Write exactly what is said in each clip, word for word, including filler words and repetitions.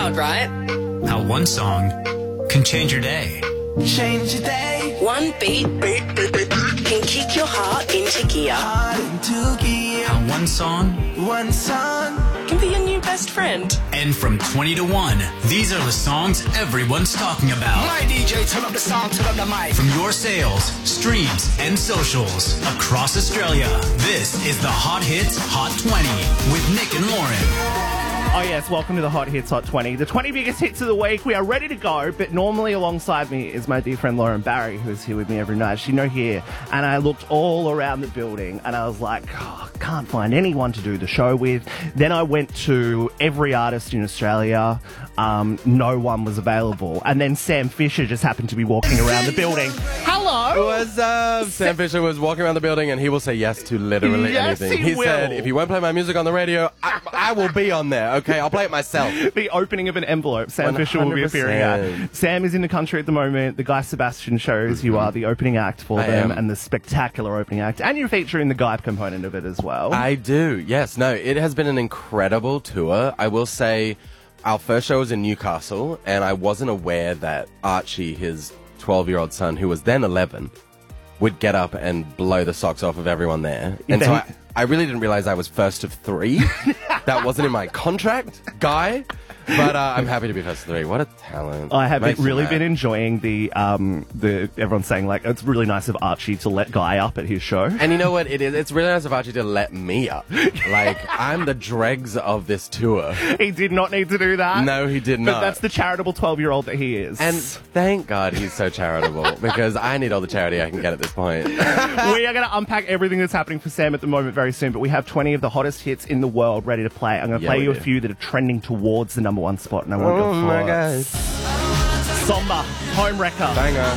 hot, right? How one song can change your day. Change your day. One beat, beat, beat, beat can kick your heart into gear. Heart into gear. How one song One song Can be your new best friend. And from twenty to one, these are the songs everyone's talking about. My D J, turn up the sound, turn up the mic. From your sales, streams, and socials across Australia, this is the Hot Hits Hot twenty with Nick and Lauren. Oh yes, welcome to the Hot Hits Hot twenty. The twenty biggest hits of the week. We are ready to go, but normally alongside me is my dear friend Lauren Barry, who's here with me every night. She's not here. And I looked all around the building and I was like, oh, can't find anyone to do the show with. Then I went to every artist in Australia. Um, no one was available. And then Sam Fisher just happened to be walking around the building. Hello! What's up? Sam Fisher was walking around the building and he will say yes to literally Yes, anything. he He will. said, if you won't play my music on the radio, I, I will be on there, okay? I'll play it myself. The opening of an envelope. Sam one hundred Fisher will be appearing at. percent. Sam is in the country at the moment. The Guy Sebastian shows. You are the opening act for I them am. and the spectacular opening act. And you're featuring the Guy component of it as well. I do, yes. No, it has been an incredible tour. I will say our first show was in Newcastle and I wasn't aware that Archie, his twelve-year-old son, who was then eleven, would get up and blow the socks off of everyone there. And so I, I really didn't realize I was first of three. That wasn't in my contract, Guy. But uh, I'm happy to be first of three. What a talent. I have Makes been, me really mad. been enjoying the, um, the, everyone's saying like, it's really nice of Archie to let Guy up at his show. And you know what it is? It's really nice of Archie to let me up. Like, I'm the dregs of this tour. He did not need to do that. No, he did But not. that's the charitable twelve-year-old that he is. And thank God he's so charitable, because I need all the charity I can get at this point. We are going to unpack everything that's happening for Sam at the moment very soon, but we have twenty of the hottest hits in the world ready to play. I'm going to Yeah, play we you a do. few that are trending towards the number one spot, and I want Oh your my thoughts. God. Somber, Home Wrecker. Banger.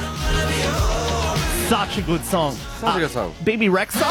Such a good song. Such a good song. B B Rexa,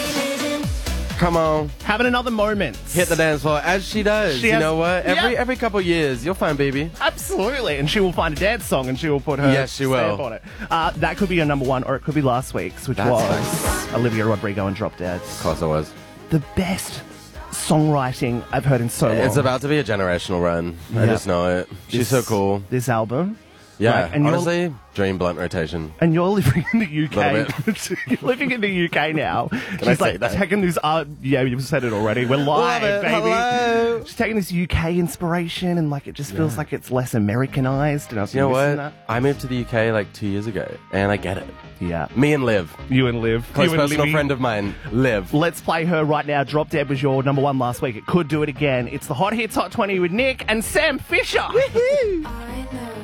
Come on. having another moment. Hit the dance floor, as she does. She you has- know what? Every Yeah. every couple of years, you'll find baby. Absolutely, and she will find a dance song and she will put her Yes, she will. stamp on it. Uh, that could be your number one, or it could be last week's, which That's was nice. Olivia Rodrigo and Drop Dead. Of course it was. The best songwriting I've heard in so long. It's about to be a generational run. I Yeah. just know it. She's so This- cool. This album. Yeah, Like, and you're- honestly, dream blunt rotation. And you're living in the U K. Little You're living in the U K now. She's I say like that? taking this art. Yeah, you've said it already. We're live, Love it. baby. Hello. She's taking this U K inspiration, and like it just feels like it's less Americanized. And I was You know missing what? that. I moved to the U K like two years ago, and I get it. Yeah, Me and Liv, you and Liv, close you and personal Livy. friend of mine, Liv. Let's play her right now. Drop Dead was your number one last week. It could do it again. It's the Hot Hits Hot twenty with Nick and Sam Fisher. Woohoo!